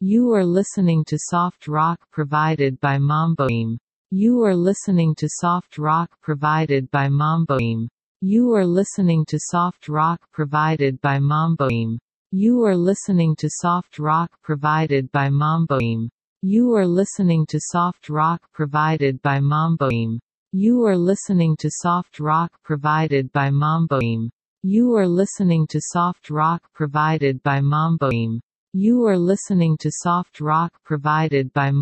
You are listening to soft rock provided by Mamboim. You are listening to soft rock provided by Mamboim. You are listening to soft rock provided by Mamboim. You are listening to soft rock provided by Mamboim. You are listening to soft rock provided by Mamboim. You are listening to soft rock provided by Mamboim. You are listening to soft rock provided by Mamboim. You are listening to soft rock provided by